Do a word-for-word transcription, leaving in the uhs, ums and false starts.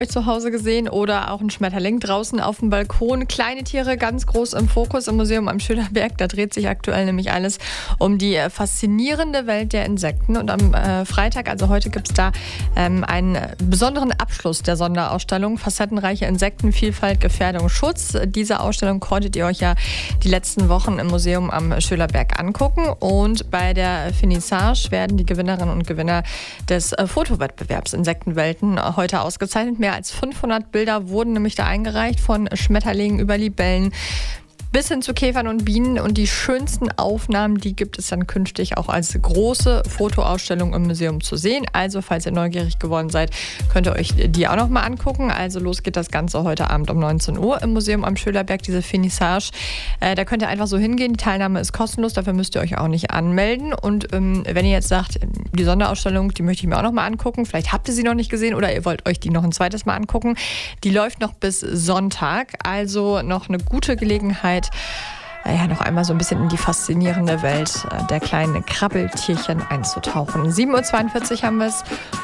zu Hause gesehen oder auch ein Schmetterling draußen auf dem Balkon. Kleine Tiere ganz groß im Fokus im Museum am Schölerberg. Da dreht sich aktuell nämlich alles um die faszinierende Welt der Insekten. Und am äh, Freitag, also heute, gibt es da ähm, einen besonderen Abschluss der Sonderausstellung Facettenreiche Insektenvielfalt, Gefährdung, Schutz. Diese Ausstellung konntet ihr euch ja die letzten Wochen im Museum am Schölerberg angucken. Und bei der Finissage werden die Gewinnerinnen und Gewinner des äh, Fotowettbewerbs Insektenwelten heute ausgezeichnet. Mehr als fünfhundert Bilder wurden nämlich da eingereicht, von Schmetterlingen über Libellen bis hin zu Käfern und Bienen. Und die schönsten Aufnahmen, die gibt es dann künftig auch als große Fotoausstellung im Museum zu sehen. Also, falls ihr neugierig geworden seid, könnt ihr euch die auch noch mal angucken. Also, los geht das Ganze heute Abend um neunzehn Uhr im Museum am Schölerberg, diese Finissage. Äh, da könnt ihr einfach so hingehen. Die Teilnahme ist kostenlos, dafür müsst ihr euch auch nicht anmelden. Und ähm, wenn ihr jetzt sagt, die Sonderausstellung, die möchte ich mir auch noch mal angucken, vielleicht habt ihr sie noch nicht gesehen oder ihr wollt euch die noch ein zweites Mal angucken, die läuft noch bis Sonntag. Also noch eine gute Gelegenheit, ja, noch einmal so ein bisschen in die faszinierende Welt der kleinen Krabbeltierchen einzutauchen. sieben Uhr zweiundvierzig haben wir es.